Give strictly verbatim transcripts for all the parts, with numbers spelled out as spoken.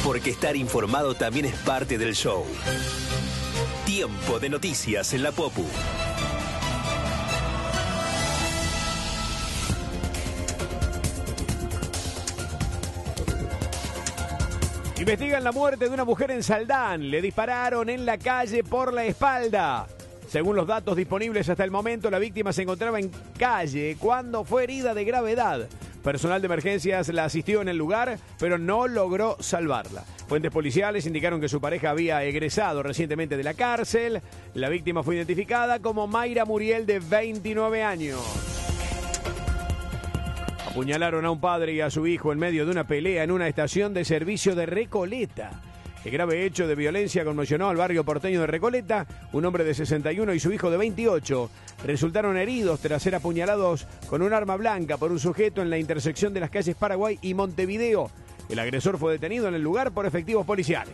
porque estar informado también es parte del show. Tiempo de noticias en la Popu. Investigan la muerte de una mujer en Saldán. Le dispararon en la calle por la espalda. Según los datos disponibles hasta el momento, la víctima se encontraba en calle cuando fue herida de gravedad. Personal de emergencias la asistió en el lugar, pero no logró salvarla. Fuentes policiales indicaron que su pareja había egresado recientemente de la cárcel. La víctima fue identificada como Mayra Muriel, de veintinueve años. Apuñalaron a un padre y a su hijo en medio de una pelea en una estación de servicio de Recoleta. El grave hecho de violencia conmocionó al barrio porteño de Recoleta. Un hombre de sesenta y uno y su hijo de veintiocho resultaron heridos tras ser apuñalados con un arma blanca por un sujeto en la intersección de las calles Paraguay y Montevideo. El agresor fue detenido en el lugar por efectivos policiales.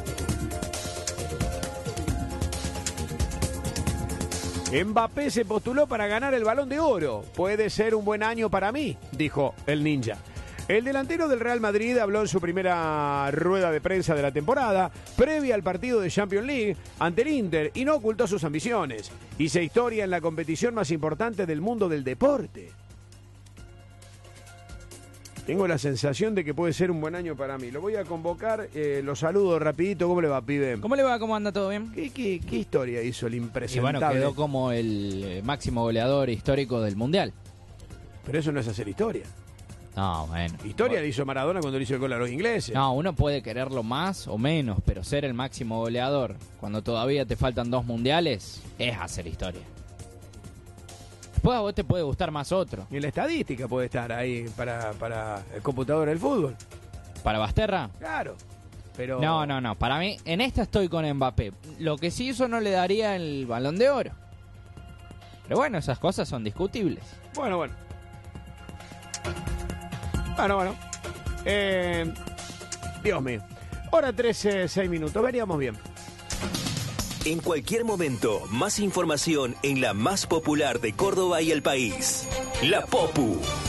Mbappé se postuló para ganar el Balón de Oro. Puede ser un buen año para mí, dijo el ninja. El delantero del Real Madrid habló en su primera rueda de prensa de la temporada, previa al partido de Champions League ante el Inter, y no ocultó sus ambiciones. Hice historia en la competición más importante del mundo del deporte. Tengo la sensación de que puede ser un buen año para mí. Lo voy a convocar, eh, lo saludo rapidito. ¿Cómo le va, pibe? ¿Cómo le va? ¿Cómo anda? ¿Todo bien? ¿Qué, qué, qué historia hizo el Y impresentable? bueno, quedó como el máximo goleador histórico del Mundial. Pero eso no es hacer historia. No, bueno. Historia le hizo Maradona cuando le hizo el gol a los ingleses. No, uno puede quererlo más o menos, pero ser el máximo goleador cuando todavía te faltan dos mundiales es hacer historia. Después a vos te puede gustar más otro. Y la estadística puede estar ahí para, para el computador del fútbol. ¿Para Basterra? Claro. Pero... No, no, no. Para mí, en esta estoy con Mbappé. Lo que sí hizo no le daría el Balón de Oro. Pero bueno, esas cosas son discutibles. Bueno, bueno. Bueno, bueno. Eh, Dios mío. Hora trece, seis minutos. Veríamos bien. En cualquier momento, más información en la más popular de Córdoba y el país. La Popu.